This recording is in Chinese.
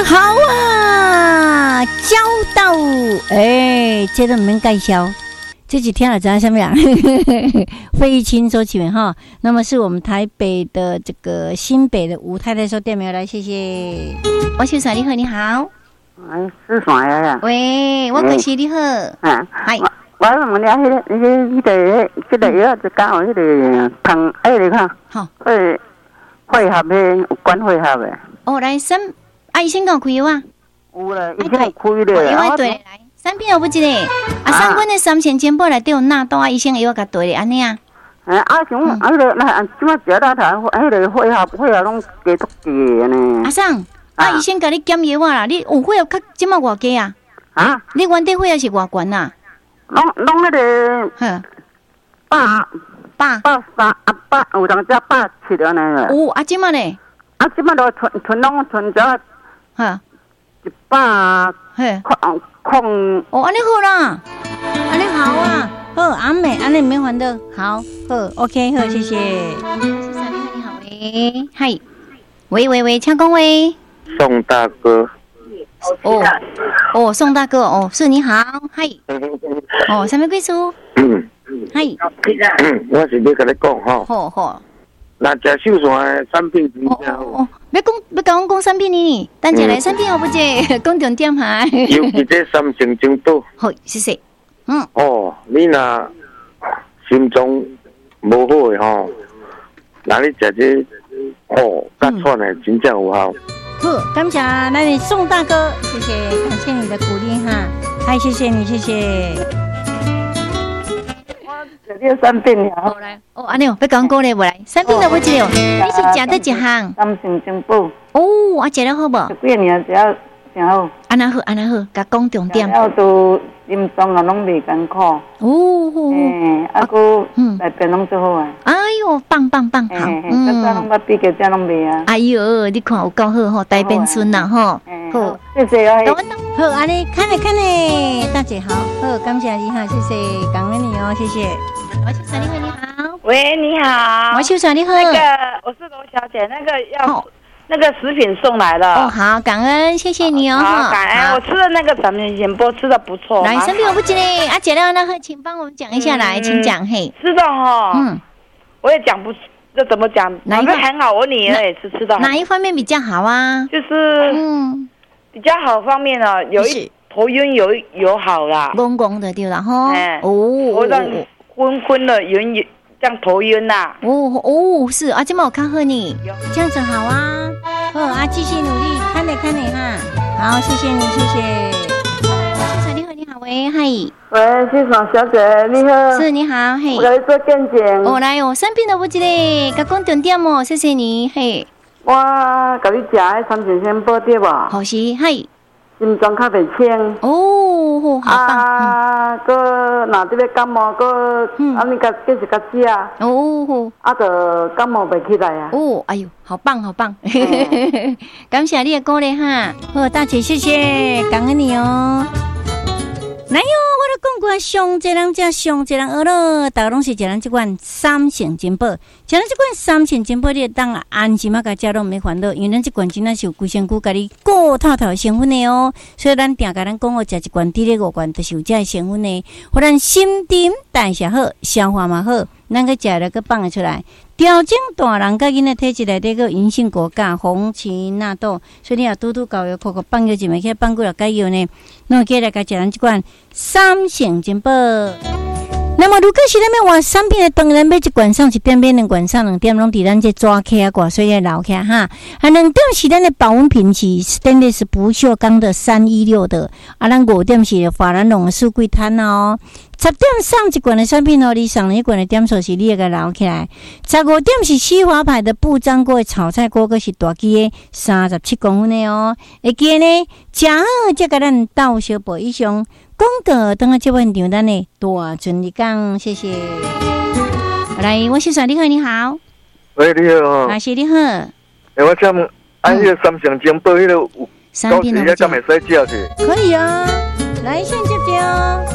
好啊，交到这都唔免介绍，这几天了知道什么呀？费玉清周启源哈，那么是我们台北的这个新北的吴太太说店名来，谢谢。我秀嫂你好，你好。 是啥呀？ 喂，我可是你好。 嗨。我问你迄个药就讲迄个糖，你看，好，配合的有关配合的。 哦，来医生讲开药啊？ 有啦，已经有开了。 药啊对来，产品有不一个，三款的3千健保内底有纳多医生药甲对的安尼啊。 像迄个那即马食到头，迄个配合拢加足济呢。 阿桑，医生甲你检药啊啦，你有配合较即马偌低啊？你原底配合是偌悬啊？ 拢迄个百有当只170了呢。 有即马咧？ 即马都存只100控。 哦，安尼好啦，安尼好啊，好阿美，安尼免烦恼，好 ，OK， 好，谢谢。先生你好喂，嗨，喂，请讲喂。 宋大哥。 宋大哥，是你好，嗨。什么贵书？嗨。 我是要跟你讲吼。 好。 那食秀山的产品真正好。 要甲我讲产品呢？等一下产品好不济，讲重点哈。 尤其这3成精宝。 好，谢谢。 你若心脏无好的吼，那你食这甲喘的真正有效。 好，感谢咱的宋大哥，谢谢，感谢你的鼓励哈，嗨，谢谢你，谢谢。 我食这产品了。 好来，安尼要讲过咧，无来，产品都不知道，你是食得一项 3成精宝。 食了好无？ 几年食了真好。安那好，甲讲重点。 了都心脏啊，拢袂艰苦。内边拢最好啊。 哎呦，棒，好。 早拢捌比个这拢袂啊。 哎呦，你看有够好吼，大变孙啦吼。好， 谢谢啊。 好，安尼看咧，大姐好，好，感谢你哈，谢谢，感恩你哦，谢谢。我秀嫂你好，你好。 喂，你好。 我秀嫂你好。 我是罗小姐，那个食品送来了。 好，感恩，谢谢你哦。 好，感恩。我吃的那个3年前波吃的不错。 来，身边有不急嘞，姐了那请帮我们讲一下来，请讲嘿。 吃的哈，我也讲不，这怎么讲？哪一个很好？我女儿也是吃的。 哪一方面比较好啊？ 就是比较好方面呢，有一头晕有好啦， 懵的对了哈。 我让昏的晕。像头晕呐， 是啊，这么我看好你，这样子好啊，继续努力，看你哈，好，谢谢你，谢谢。秀嫂你好，喂，嗨， 喂，秀嫂小姐你好， 是你好，嘿， 我来做见证， 来产品都不记得，甲讲重点谢谢你，嘿， 我甲你食的3成精宝对吧？ 好是，嘿。 心脏较袂清好棒！ 个若这个感冒个，安尼个继续个吃啊。就感冒袂起来啊。 哎呦，好棒！感谢你的鼓励哈。好，大姐，谢谢，感恩你哦。来哟，我都讲过，上济人食，上济人学咯，大家拢是食咱这款3成精宝，食咱这款3成精宝，你当安心甲食拢没烦恼，因为咱这款真正是有规身躯甲你顾透透成分的哦，所以咱定甲咱讲食一罐滴咧5罐，都是有这成分的，互咱心情代谢好，消化嘛好，咱个食了个放得出来。调整大人甲囡仔体质内底个银杏果苷、红荠纳豆，所以你若拄搞药，口放药一枚去放过来解药呢，那起来甲食咱这款3成精宝。那么如果是咱要换产品的，当然买一罐送一点，买2罐送2点，拢伫咱这抓起啊，挂水来留起哈。2点是咱的保温瓶是 stainless 不锈钢的316的，咱5点是法兰绒的四季炭哦。10点送一罐的产品哦，你送一罐的点数是你个留起来。15点是西华牌的不粘锅的炒菜锅，个是大机的37公分的哦。会记呢，食好才甲咱倒小杯以上。广告等下接问场，咱的大顺利讲，谢谢。来，我秀嫂你好，你好。 喂，你好。 阿谢你好。 我想按那个3成精宝那个， 产品呢？ 到时要敢会使食去？ 可以啊，来先接哦。